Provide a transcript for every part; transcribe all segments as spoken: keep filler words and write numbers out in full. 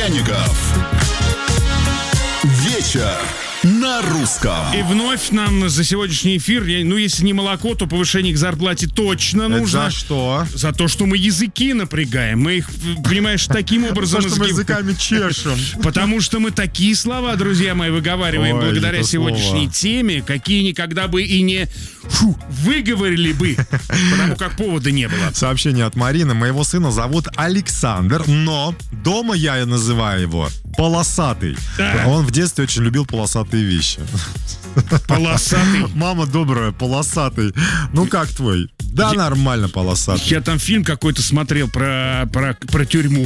Пряников. Вечер на русском. И вновь нам за сегодняшний эфир, ну, если не молоко, то повышение к зарплате точно нужно. Это за что? За то, что мы языки напрягаем. Мы их, понимаешь, таким образом... За что мы языками чешем. Потому что мы такие слова, друзья мои, выговариваем Ой, благодаря это сегодняшней слово. теме, какие никогда бы и не фу, выговорили бы, потому как повода не было. Сообщение от Марины. Моего сына зовут Александр, но дома я называю его Полосатый. Да. Он в детстве очень любил полосатые вещи. Полосатый. Мама добрая, полосатый. Ну как твой? Да, Я- нормально, полосатый. Я там фильм какой-то смотрел про, про, про тюрьму.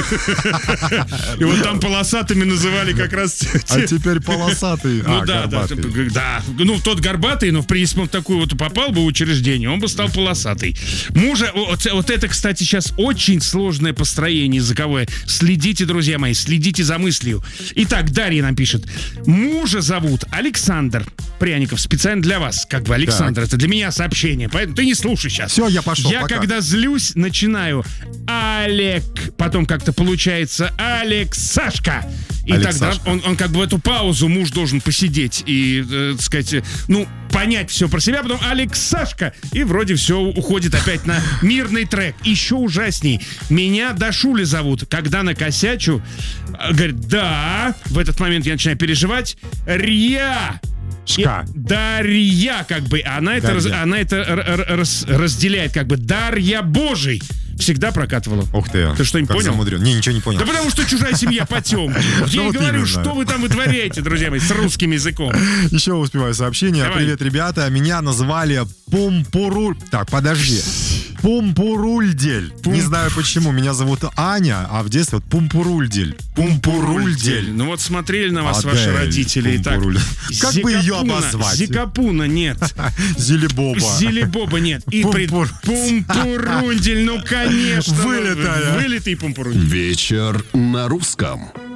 И вот там полосатыми называли как раз... А те- теперь полосатый. Ну А, да, да, горбатый. да. Ну, тот горбатый, но в принципе он в такую вот попал бы в учреждение, он бы стал полосатый. Мужа, вот, вот это, кстати, сейчас очень сложное построение языковое. Следите, друзья мои, следите за мыслью. Итак, Дарья нам пишет. Мужа зовут Александр Пряников. Специально для вас, как бы, Александр. Это для меня сообщение, поэтому ты не слушай сейчас. Все, я пошел, Я пока. когда злюсь, начинаю Олег, потом как-то получается Алексашка. И Алексашка. тогда он, он как бы в эту паузу муж должен посидеть и, э, так сказать, ну, понять все про себя, потом Алексашка, и вроде все уходит опять на мирный трек. Еще ужасней. Меня Дашуля зовут. Когда накосячу, э, говорит, да, в этот момент я начинаю переживать. Рья! Шка. И Дарья, как бы, она это, раз- Дарья. она это р- р- раз- разделяет, как бы, Дарья Божий. Всегда прокатывала. Ух ты. Ты что-нибудь как понял? замудрен. Не, ничего не понял. Да потому что чужая семья потемки. Я и вот говорю, именно. что вы там вытворяете, друзья мои, с русским языком. Еще успеваю сообщение. Давай. Привет, ребята. Меня назвали Пумпуруль. Так, подожди. Пумпурульдель. Пум- Не знаю почему. Меня зовут Аня, а в детстве вот Пумпурульдель. Пумпурульдель. Ну вот смотрели на вас Адель, ваши родители. И так. Пумпуруль. Как бы ее Зикапуна, обозвать? Зикапуна нет. Зилибоба. Зилибоба нет. И пред- Пумпур. Пумпурундель, ну конечно. Вылитая. Вылитый пумпурундель. Вечер на русском.